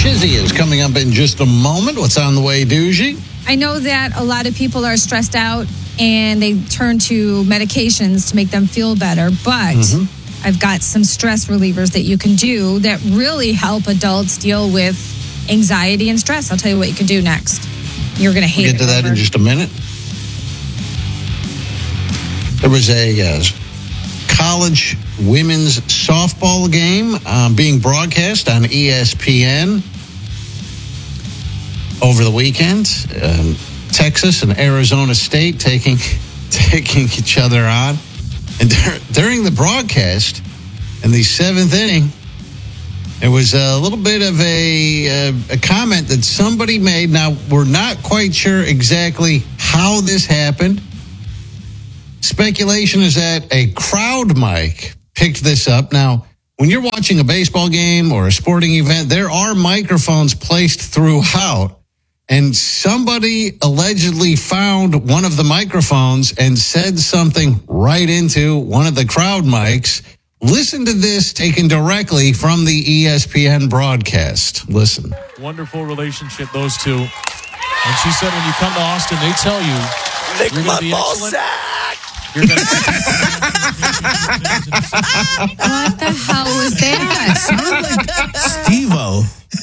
Shizzy is coming up in just a moment. What's on the way, Doogie? I know that a lot of people are stressed out and they turn to medications to make them feel better, but I've got some stress relievers that you can do that really help adults deal with anxiety and stress. I'll tell you what you can do next. You're going to hate it. We'll get to that in just a minute. There was a college women's softball game being broadcast on ESPN over the weekend. Texas and Arizona State taking each other on. And during the broadcast, in the seventh inning, it was a little bit of a comment that somebody made. Now, we're not quite sure exactly how this happened. Speculation is that a crowd mic picked this up. Now, when you're watching a baseball game or a sporting event, there are microphones placed throughout. And somebody allegedly found one of the microphones and said something right into one of the crowd mics. Listen to this taken directly from the ESPN broadcast. Listen. Wonderful relationship, those two. And she said when you come to Austin, they tell you, lick you're my be ball excellent. sack. You're gonna What the hell was that? Steve-O.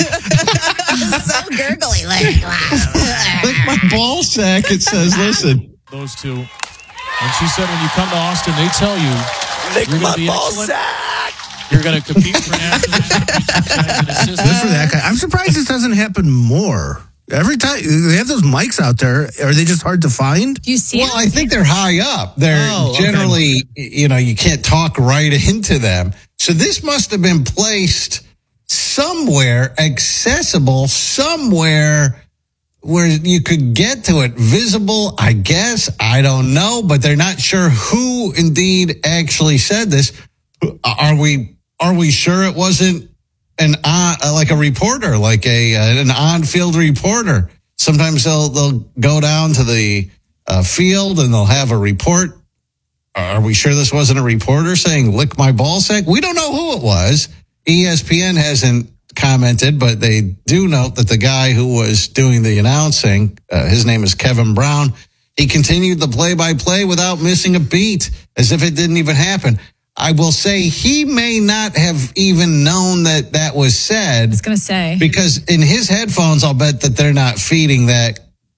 So gurgly. Like My ball sack, it says, listen. those two. And she said when you come to Austin, they tell you, lick you're my gonna be ball excellent. sack. You're going to compete for national championships. Good for that guy. I'm surprised this doesn't happen more. Every time they have those mics out there, are they just hard to find? Do you see Well, I think they're high up. They're generally, you can't talk right into them. So this must have been placed somewhere accessible, somewhere where you could get to it, visible, I guess. I don't know, but they're not sure who indeed actually said this. Are we sure it wasn't like a reporter, like an on-field reporter? Sometimes they'll go down to the field and they'll have a report. Are we sure this wasn't a reporter saying "lick my ball sack"? We don't know who it was. ESPN hasn't commented, but they do note that the guy who was doing the announcing, his name is Kevin Brown. He continued the play-by-play without missing a beat, as if it didn't even happen. I will say he may not have even known that was said. I was going to say. Because in his headphones, I'll bet that they're not feeding that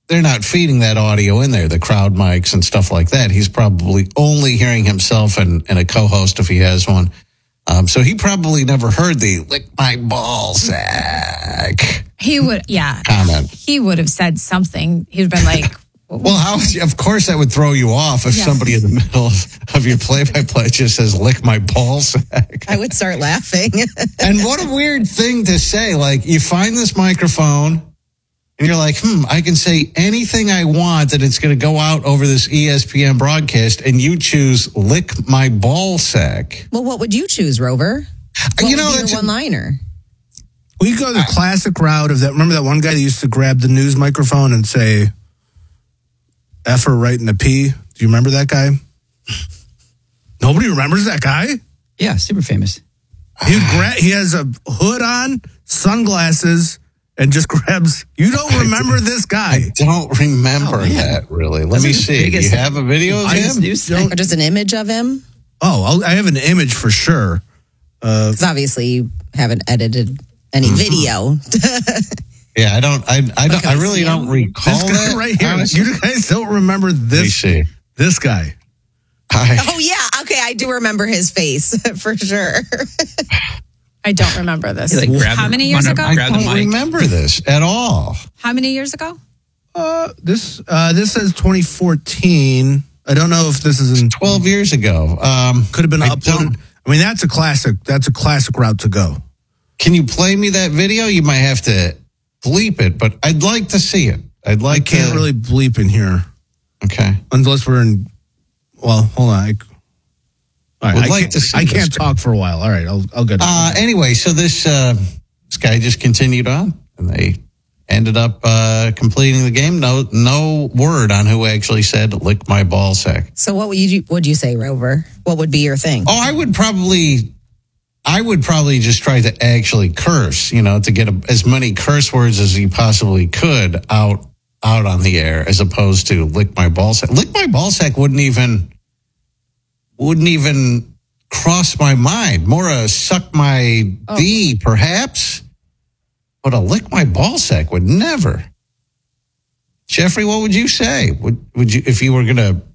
audio in there, the crowd mics and stuff like that. He's probably only hearing himself and a co-host if he has one. So he probably never heard the "lick my ball sack" He would, yeah. comment. He would have said something. He would have been like, Well, of course that would throw you off if somebody in the middle of your play-by-play just says "lick my ball sack." I would start laughing. And what a weird thing to say. Like, you find this microphone and you're like, I can say anything I want and it's going to go out over this ESPN broadcast, and you choose "lick my ball sack." Well, what would you choose, Rover? What would be your one-liner? We go the classic route of that. Remember that one guy that used to grab the news microphone and say "F her right in the P"? Do you remember that guy? Nobody remembers that guy? Yeah, super famous. He has a hood on, sunglasses, and just grabs. You don't remember this guy? I don't remember that, really. Let me see. Do you have a video of him? Or just an image of him? Oh, I have an image for sure. Because obviously you haven't edited any video. Yeah, I really don't recall this guy that. right here. Honestly. You guys don't remember this? Let me see. This guy. Oh, yeah. Okay, I do remember his face for sure. I don't remember this. How many years ago? I don't remember this at all. How many years ago? This says 2014. I don't know if this is in 12 years ago. Could have been uploaded. I mean, that's a classic. That's a classic route to go. Can you play me that video? You might have to bleep it, but I'd like to see it. I can't really bleep in here. Okay. Unless we're in. Well, hold on. I can't talk for a while. All right, I'll get it. Anyway, so this guy just continued on, and they ended up completing the game. No word on who actually said "lick my ball sack." So what would you say, Rover? What would be your thing? Oh, I would probably I would probably just try to actually curse, to get as many curse words as you possibly could out on the air, as opposed to lick my ballsack. Lick my ballsack wouldn't even cross my mind. More a suck my D, perhaps, but a lick my ballsack would never. Jeffrey, what would you say? Would you, if you were going to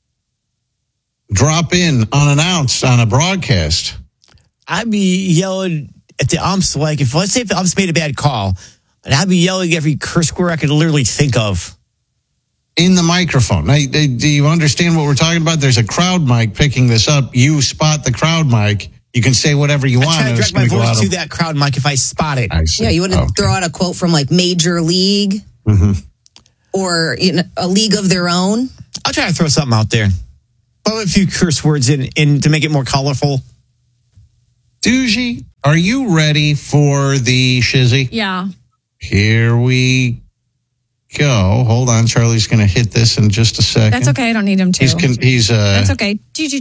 drop in unannounced on a broadcast? I'd be yelling at the umps, let's say if the umps made a bad call, and I'd be yelling every curse word I could literally think of. In the microphone. Now, do you understand what we're talking about? There's a crowd mic picking this up. You spot the crowd mic. You can say whatever you want. I try to direct my voice to that crowd mic if I spot it. Yeah, you wouldn't throw out a quote from Major League or a league of their own. I'll try to throw something out there. Throw a few curse words in to make it more colorful. Doogie, are you ready for the shizzy? Yeah. Here we go. Hold on. Charlie's going to hit this in just a second. That's okay. I don't need him to. He's That's okay. Do.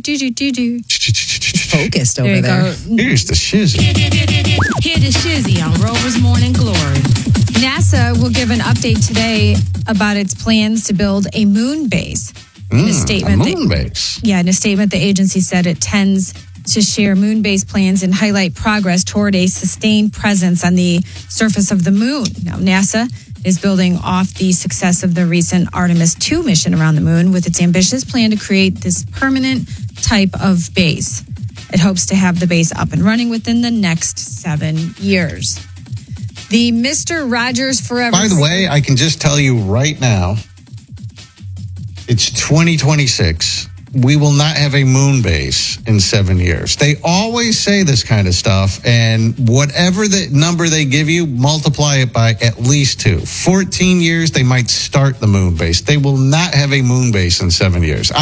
Focused over there. Here's the shizzy. Hear the shizzy on Rover's Morning Glory. NASA will give an update today about its plans to build a moon base. In a statement, base. Yeah, in a statement, the agency said it tends to share moon-based plans and highlight progress toward a sustained presence on the surface of the moon. Now, NASA is building off the success of the recent Artemis 2 mission around the moon with its ambitious plan to create this permanent type of base. It hopes to have the base up and running within the next 7 years. The Mr. Rogers Forever... By the way, I can just tell you right now, it's 2026. We will not have a moon base in 7 years. They always say this kind of stuff, and whatever the number they give you, multiply it by at least 2. 14 years, they might start the moon base. They will not have a moon base in 7 years.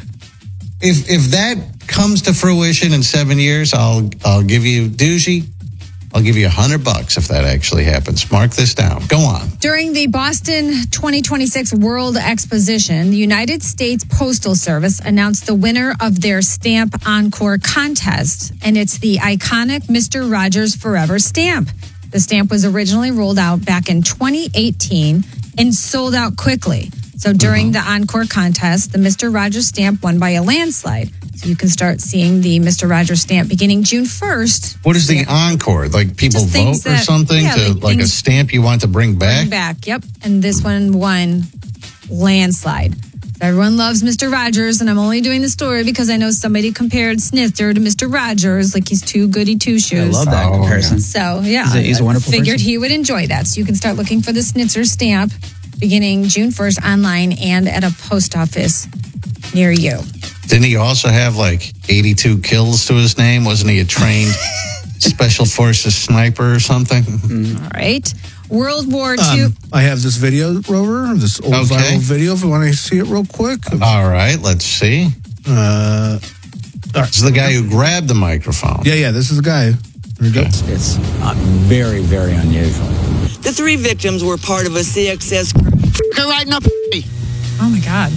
If that comes to fruition in 7 years, I'll give you Doogie. I'll give you $100 if that actually happens. Mark this down. Go on. During the Boston 2026 World Exposition, the United States Postal Service announced the winner of their Stamp Encore contest, and it's the iconic Mr. Rogers Forever stamp. The stamp was originally rolled out back in 2018 and sold out quickly. So during the Encore contest, the Mr. Rogers stamp won by a landslide. So you can start seeing the Mr. Rogers stamp beginning June 1st. What is the Encore? Like people vote or something like a stamp you want to bring back? Bring back, yep. And this one won landslide. Everyone loves Mr. Rogers, and I'm only doing the story because I know somebody compared Snitzer to Mr. Rogers, like he's too goody two-shoes. I love that comparison. So, yeah. He's a wonderful figured person. he would enjoy that. So you can start looking for the Snitzer stamp beginning June 1st online and at a post office near you. Didn't he also have 82 kills to his name? Wasn't he a trained special forces sniper or something? All right. World War II. I have this video, Rover, this old viral video, if you want to see it real quick. All right, let's see. This is the guy who grabbed the microphone. Yeah, this is the guy. Here we go. It's very, very unusual. The 3 victims were part of a CXS. They're riding up. Oh, my God.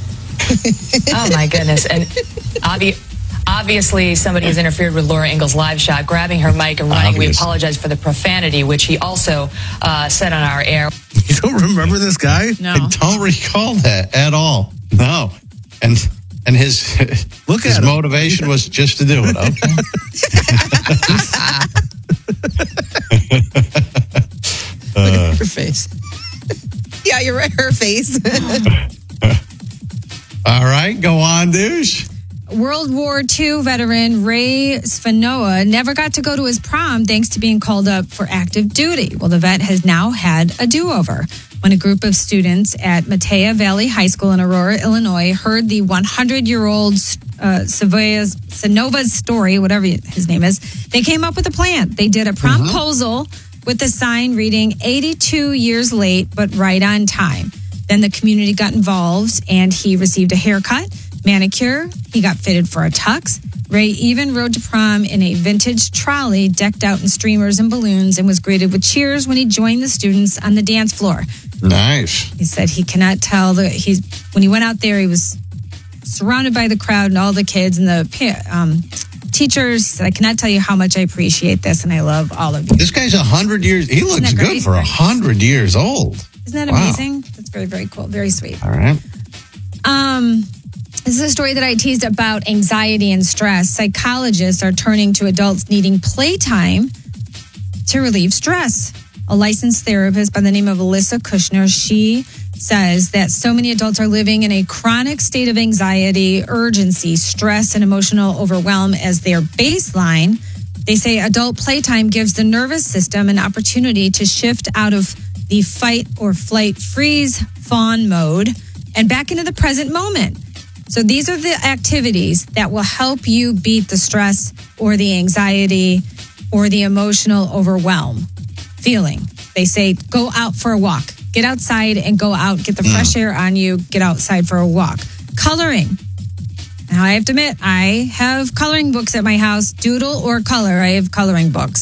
Oh, my goodness. And obviously, somebody has interfered with Laura Ingalls' live shot, grabbing her mic and running. We apologize for the profanity, which he also said on our air. You don't remember this guy? No. I don't recall that at all. No. And his motivation was just to do it. Okay. Look at her face. Yeah, you're right. Her face. All right, go on, douche. World War II veteran Ray Svanoa never got to go to his prom thanks to being called up for active duty. Well, the vet has now had a do-over. When a group of students at Matea Valley High School in Aurora, Illinois, heard the 100-year-old Svanova's story, whatever his name is, they came up with a plan. They did a promposal with a sign reading 82 years late, but right on time. Then the community got involved, and he received a haircut, manicure. He got fitted for a tux. Ray even rode to prom in a vintage trolley decked out in streamers and balloons and was greeted with cheers when he joined the students on the dance floor. Nice. He said he cannot tell when he went out there, he was surrounded by the crowd and all the kids, and the teachers, I cannot tell you how much I appreciate this, and I love all of you. This guy's 100 years. He looks good for 100 years old. Isn't that amazing? That's very, very cool. Very sweet. All right. This is a story that I teased about anxiety and stress. Psychologists are turning to adults needing playtime to relieve stress. A licensed therapist by the name of Alyssa Kushner, she says that so many adults are living in a chronic state of anxiety, urgency, stress, and emotional overwhelm as their baseline. They say adult playtime gives the nervous system an opportunity to shift out of the fight or flight, freeze, fawn mode and back into the present moment. So these are the activities that will help you beat the stress or the anxiety or the emotional overwhelm feeling. They say, go out for a walk. Get outside and go out. Get the fresh air on you. Get outside for a walk. Coloring. Now, I have to admit, I have coloring books at my house. Doodle or color, I have coloring books.